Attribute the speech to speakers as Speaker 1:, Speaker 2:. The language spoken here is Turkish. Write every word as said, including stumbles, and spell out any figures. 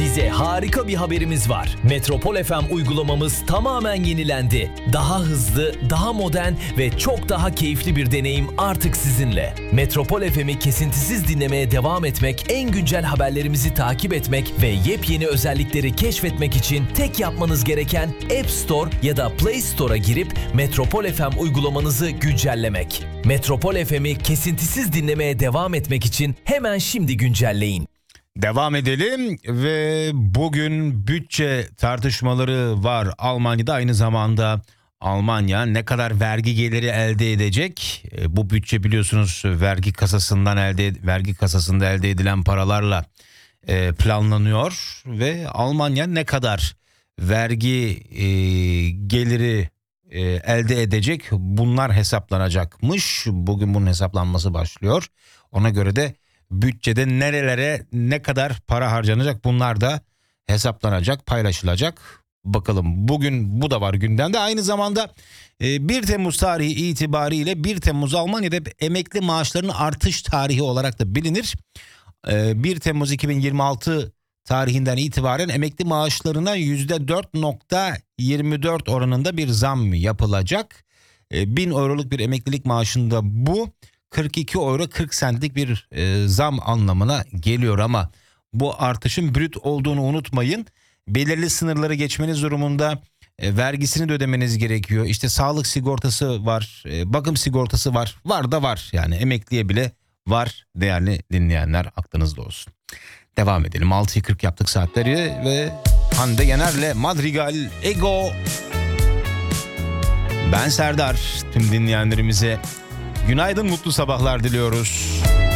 Speaker 1: Size harika bir haberimiz var. Metropol F M uygulamamız tamamen yenilendi. Daha hızlı, daha modern ve çok daha keyifli bir deneyim artık sizinle. Metropol F M'i kesintisiz dinlemeye devam etmek, en güncel haberlerimizi takip etmek ve yepyeni özellikleri keşfetmek için tek yapmanız gereken App Store ya da Play Store'a girip Metropol F M uygulamanızı güncellemek. Metropol F M'i kesintisiz dinlemeye devam etmek için hemen şimdi güncelleyin.
Speaker 2: Devam edelim ve bugün bütçe tartışmaları var Almanya'da. Aynı zamanda Almanya ne kadar vergi geliri elde edecek? Bu bütçe biliyorsunuz vergi kasasından elde vergi kasasında elde edilen paralarla planlanıyor ve Almanya ne kadar vergi geliri elde edecek? Bunlar hesaplanacakmış. Bugün bunun hesaplanması başlıyor. Ona göre de bütçede nerelere ne kadar para harcanacak, bunlar da hesaplanacak, paylaşılacak. Bakalım, bugün bu da var gündemde. Aynı zamanda bir Temmuz tarihi itibariyle bir Temmuz Almanya'da emekli maaşlarının artış tarihi olarak da bilinir. bir Temmuz iki bin yirmi altı tarihinden itibaren emekli maaşlarına yüzde dört virgül yirmi dört oranında bir zam yapılacak. bin euroluk bir emeklilik maaşında bu kırk iki euro kırk centlik bir e, zam anlamına geliyor, ama bu artışın brüt olduğunu unutmayın. Belirli sınırları geçmeniz durumunda e, vergisini de ödemeniz gerekiyor. İşte sağlık sigortası var, e, bakım sigortası var, var da var. Yani emekliye bile var değerli dinleyenler, aklınızda olsun. Devam edelim, altıyı kırk yaptık saatleri ve Hande Yener'le Madrigal Ego. Ben Serdar, tüm dinleyenlerimize günaydın, mutlu sabahlar diliyoruz.